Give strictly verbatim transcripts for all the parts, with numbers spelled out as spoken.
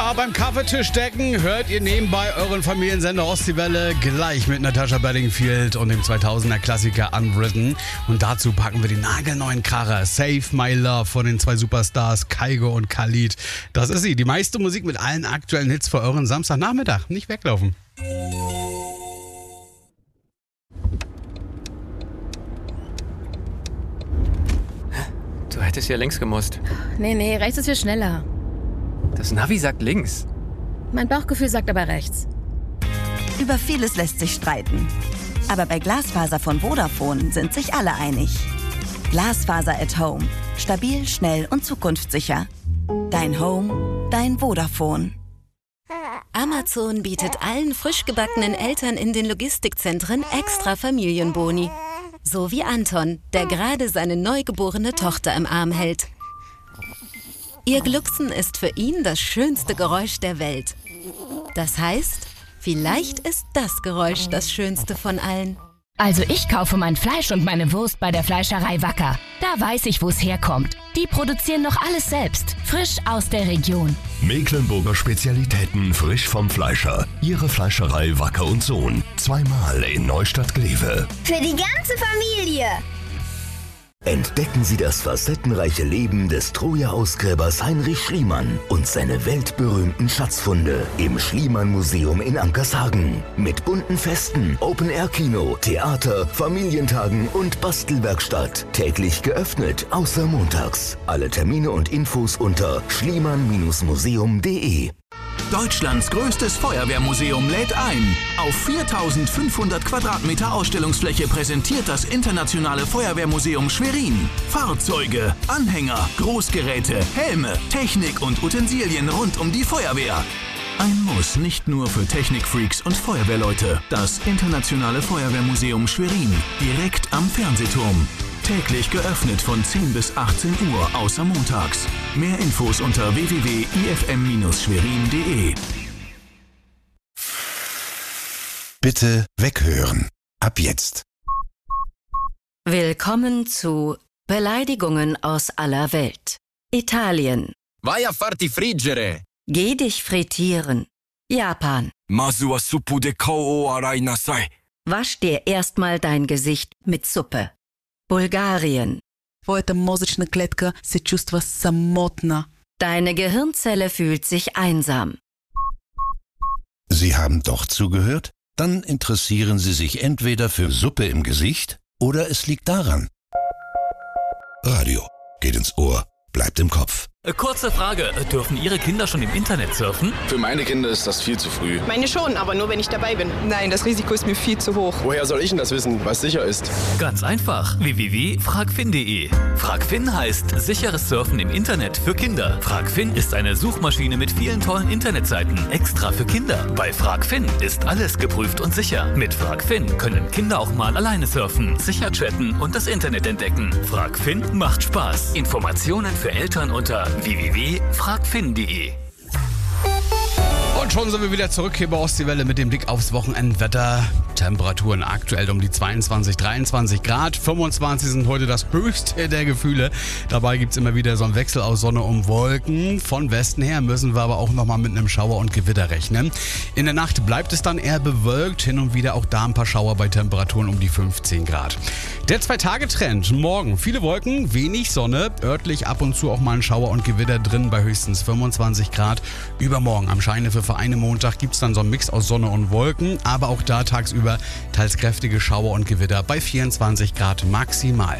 Ja, beim Kaffeetisch decken hört ihr nebenbei euren Familiensender Ostseewelle gleich mit Natasha Bedingfield und dem zweitausender Klassiker Unwritten. Und dazu packen wir den nagelneuen Kracher Save My Love von den zwei Superstars Kygo und Khalid. Das ist sie, die meiste Musik mit allen aktuellen Hits für euren Samstagnachmittag. Nicht weglaufen. Du hättest ja links gemusst. Nee, nee, rechts ist viel schneller. Das Navi sagt links. Mein Bauchgefühl sagt aber rechts. Über vieles lässt sich streiten. Aber bei Glasfaser von Vodafone sind sich alle einig. Glasfaser at Home. Stabil, schnell und zukunftssicher. Dein Home, dein Vodafone. Amazon bietet allen frisch gebackenen Eltern in den Logistikzentren extra Familienboni. So wie Anton, der gerade seine neugeborene Tochter im Arm hält. Ihr Glucksen ist für ihn das schönste Geräusch der Welt. Das heißt, vielleicht ist das Geräusch das schönste von allen. Also ich kaufe mein Fleisch und meine Wurst bei der Fleischerei Wacker. Da weiß ich, wo es herkommt. Die produzieren noch alles selbst, frisch aus der Region. Mecklenburger Spezialitäten frisch vom Fleischer. Ihre Fleischerei Wacker und Sohn. Zweimal in Neustadt-Glewe. Für die ganze Familie. Entdecken Sie das facettenreiche Leben des Troja-Ausgräbers Heinrich Schliemann und seine weltberühmten Schatzfunde im Schliemann-Museum in Ankershagen. Mit bunten Festen, Open-Air-Kino, Theater, Familientagen und Bastelwerkstatt. Täglich geöffnet, außer montags. Alle Termine und Infos unter schliemann museum punkt de. Deutschlands größtes Feuerwehrmuseum lädt ein. Auf viertausendfünfhundert Quadratmeter Ausstellungsfläche präsentiert das Internationale Feuerwehrmuseum Schwerin Fahrzeuge, Anhänger, Großgeräte, Helme, Technik und Utensilien rund um die Feuerwehr. Ein Muss nicht nur für Technikfreaks und Feuerwehrleute. Das Internationale Feuerwehrmuseum Schwerin, direkt am Fernsehturm. Täglich geöffnet von zehn bis achtzehn Uhr, außer montags. Mehr Infos unter w w w punkt i f m Bindestrich schwerin punkt de. Bitte weghören. Ab jetzt. Willkommen zu Beleidigungen aus aller Welt. Italien. Vai a farti friggere. Geh dich frittieren. Japan. Masu wa suppu de kou o arai nasai. Wasch dir erstmal dein Gesicht mit Suppe. Bulgarien. Твоята мозъчна клетка се чувства самотна. Deine Gehirnzelle fühlt sich einsam. Sie haben doch zugehört? Dann interessieren Sie sich entweder für Suppe im Gesicht oder es liegt daran. Radio geht ins Ohr, bleibt im Kopf. Kurze Frage, dürfen Ihre Kinder schon im Internet surfen? Für meine Kinder ist das viel zu früh. Meine schon, aber nur wenn ich dabei bin. Nein, das Risiko ist mir viel zu hoch. Woher soll ich denn das wissen, was sicher ist? Ganz einfach, w w w punkt fragfin punkt de. Fragfin heißt sicheres Surfen im Internet für Kinder. Fragfin ist eine Suchmaschine mit vielen tollen Internetseiten, extra für Kinder. Bei Fragfin ist alles geprüft und sicher. Mit Fragfin können Kinder auch mal alleine surfen, sicher chatten und das Internet entdecken. Fragfin macht Spaß. Informationen für Eltern unter w w w punkt fragfin punkt de. Und schon sind wir wieder zurück hier bei Ostseewelle mit dem Blick aufs Wochenendwetter. Temperaturen aktuell um die zweiundzwanzig, dreiundzwanzig Grad. fünfundzwanzig sind heute das höchste der Gefühle. Dabei gibt es immer wieder so einen Wechsel aus Sonne und Wolken. Von Westen her müssen wir aber auch nochmal mit einem Schauer und Gewitter rechnen. In der Nacht bleibt es dann eher bewölkt. Hin und wieder auch da ein paar Schauer bei Temperaturen um die fünfzehn Grad. Der Zwei-Tage-Trend. Morgen viele Wolken, wenig Sonne. Örtlich ab und zu auch mal ein Schauer und Gewitter drin bei höchstens fünfundzwanzig Grad. Übermorgen am Scheine für Vereine Montag gibt es dann so einen Mix aus Sonne und Wolken. Aber auch da tagsüber teils kräftige Schauer und Gewitter bei vierundzwanzig Grad maximal.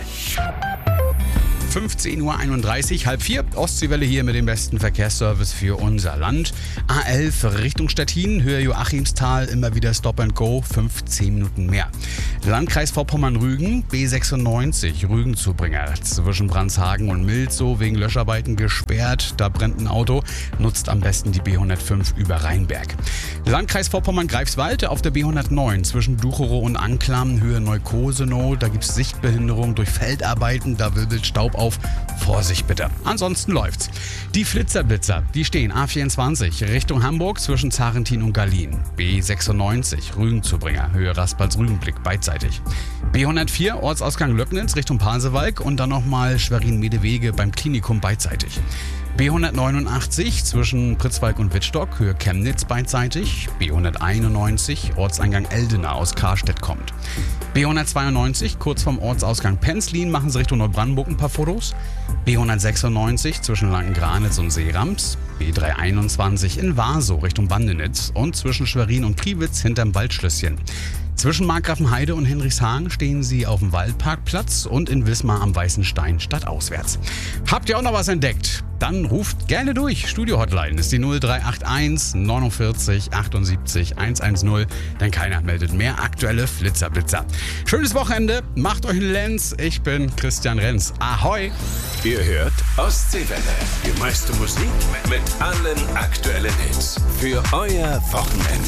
fünfzehn Uhr einunddreißig, halb vier. Ostseewelle hier mit dem besten Verkehrsservice für unser Land. A elf Richtung Stettin, Höhe Joachimsthal, immer wieder Stop and Go, fünfzehn Minuten mehr. Landkreis Vorpommern-Rügen, B sechsundneunzig, Rügenzubringer. Zwischen Brandshagen und Milzow wegen Löscharbeiten gesperrt. Da brennt ein Auto, nutzt am besten die B hundertfünf über Rheinberg. Landkreis Vorpommern-Greifswald auf der B hundertneun zwischen Ducherow und Anklam, Höhe Neukosenow. Da gibt es Sichtbehinderung durch Feldarbeiten, da wirbelt Staub auf. Vorsicht bitte. Ansonsten läuft's. Die Flitzerblitzer, die stehen A vierundzwanzig Richtung Hamburg zwischen Zarentin und Gallien. B sechsundneunzig Rügenzubringer, Höhe Raspals-Rügenblick beidseitig. B hundertvier Ortsausgang Löcknitz Richtung Pasewalk und dann nochmal Schwerin-Medewege beim Klinikum beidseitig. B hundertneunundachtzig zwischen Pritzwalk und Wittstock, Höhe Chemnitz beidseitig. B hunderteinundneunzig, Orteingang Eldena aus Karstedt kommt. B hundertzweiundneunzig, kurz vorm Ortsausgang Penzlin, machen Sie Richtung Neubrandenburg ein paar Fotos. B hundertsechsundneunzig zwischen Langgranitz und Seerams. B dreihunderteinundzwanzig in Warsow Richtung Bandenitz und zwischen Schwerin und Priewitz hinterm Waldschlösschen. Zwischen Markgrafenheide und Henrichshagen stehen Sie auf dem Waldparkplatz und in Wismar am Weißen Stein stadtauswärts. Habt ihr auch noch was entdeckt? Dann ruft gerne durch. Studio-Hotline ist die null drei acht eins neunundvierzig achtundsiebzig hundertzehn. Denn keiner meldet mehr aktuelle Flitzerblitzer. Schönes Wochenende, macht euch einen Lenz. Ich bin Christian Renz. Ahoi! Ihr hört Ostseewelle. Die meiste Musik mit allen aktuellen Hits. Für euer Wochenende.